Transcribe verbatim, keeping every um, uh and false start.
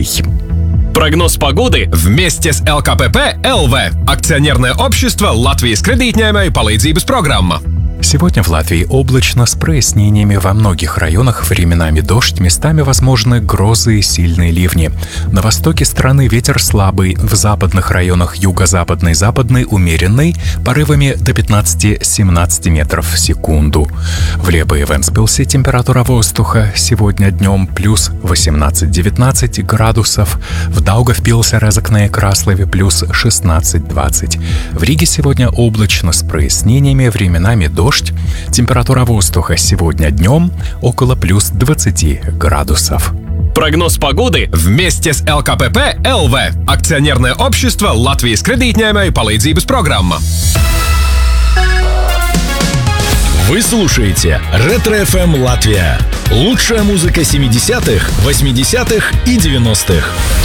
Латвией. Прогноз погоды вместе с эл ка пэ пэ эл вэ. Акционерное общество Латвijas kredītņēmēju palīdzības программа. Сегодня в Латвии облачно с прояснениями, во многих районах временами дождь, местами возможны грозы и сильные ливни. На востоке страны ветер слабый, в западных районах юго-западный, западный умеренный, порывами до пятнадцати-семнадцати метров в секунду. В Лебе и Вентспилсе температура воздуха сегодня днем плюс восемнадцать-девятнадцать градусов, в Даугавпилсе, Резекне и Краслове плюс шестнадцать-двадцать. В Риге сегодня облачно с прояснениями, временами дождь. Температура воздуха сегодня днем около плюс двадцати градусов. Прогноз погоды вместе с эл ка пэ пэ эл вэ. Акционерное общество Латвijas kredītņēmēju palīdzības программа. Вы слушаете Ретро эф эм Латвия. Лучшая музыка семидесятых, восьмидесятых и девяностых.